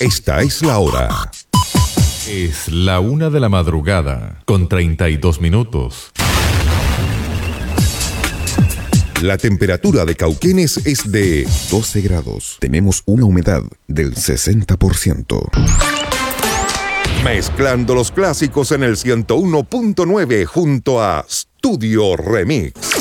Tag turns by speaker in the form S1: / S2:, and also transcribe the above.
S1: Esta es la hora.
S2: Es la 1 de la madrugada, con 32 minutos.
S1: La temperatura de Cauquenes es de 12 grados. Tenemos una humedad del 60%. Mezclando los clásicos en el 101.9 junto a Studio Remix.